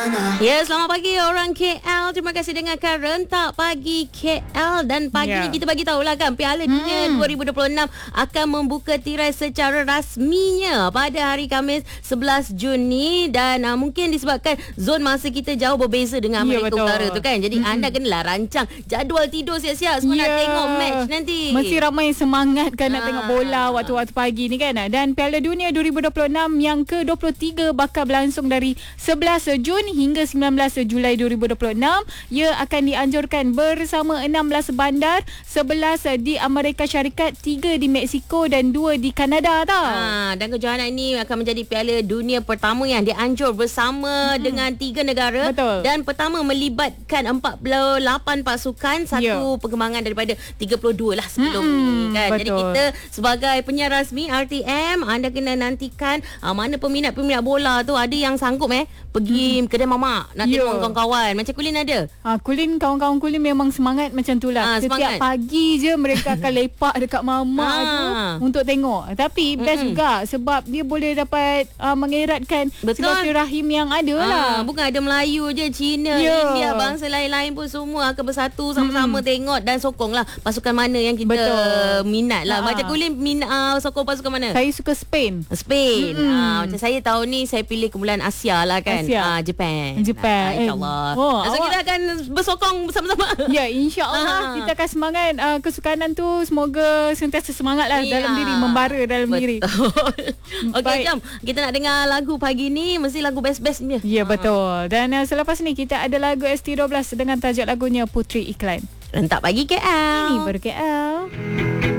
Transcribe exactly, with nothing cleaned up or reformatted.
Ya, selamat pagi orang K L. Terima kasih dengarkan Rentak Pagi K L. Dan pagi yeah. ni kita bagi tahulah kan, Piala Dunia hmm. dua ribu dua puluh enam akan membuka tirai secara rasminya pada hari Khamis sebelas Jun ni. Dan uh, mungkin disebabkan zon masa kita jauh berbeza dengan Amerika yeah, Utara tu kan. Jadi hmm. anda kenalah rancang jadual tidur siap-siap semua yeah. nak tengok match nanti. Mesti ramai semangat kan nak ah. tengok bola waktu-waktu pagi ni kan. Dan Piala Dunia dua ribu dua puluh enam yang ke dua puluh tiga bakal berlangsung dari sebelas Jun hingga sembilan belas Julai dua ribu dua puluh enam. Ia akan dianjurkan bersama enam belas bandar, sebelas di Amerika Syarikat, tiga di Mexico dan dua di Kanada tau. Ha, dan kejohanan ini akan menjadi Piala Dunia pertama yang dianjur bersama hmm. dengan tiga negara. Betul. Dan pertama melibatkan empat puluh lapan pasukan, satu yeah. perkembangan daripada tiga puluh dua lah sebelum hmm. ni kan. Betul. Jadi kita sebagai penyiar rasmi R T M, anda kena nantikan uh, mana peminat-peminat bola tu ada yang sanggup eh pergi hmm. kedai mamak nak yeah. tengok kawan-kawan. Macam Kulin ada? Ha, Kulin, kawan-kawan Kulin memang semangat macam tu lah. Ha, Setiap semangat. pagi je mereka akan lepak dekat mamak ha. tu untuk tengok. Tapi mm-mm. best juga sebab dia boleh dapat uh, mengeratkan silaturahim yang ada ha. lah. Bukan ada Melayu je, Cina, yeah. India, bangsa lain-lain pun semua akan bersatu sama-sama mm. tengok dan sokonglah pasukan mana yang kita Betul. minat lah. Ha. Macam Kulin minat uh, sokong pasukan mana? Saya suka Spain. Spain. Ha, macam saya tahun ni saya pilih kumpulan Asia lah kan. Asia. Ha, Japan. Japan. Ha, InsyaAllah. Oh, so awak... kita akan bersokong bersama-sama. Ya, insyaAllah ha. kita akan semangat uh, kesukanan tu. Semoga sentiasa semangat lah ya. dalam diri, membara dalam betul. diri. Okey, jom kita nak dengar lagu pagi ni. Mesti lagu best-best ni. Ya, betul. Dan uh, selepas ni kita ada lagu S T dua belas dengan tajuk lagunya Putri Iklan. Rentak Pagi K L. Ini baru K L.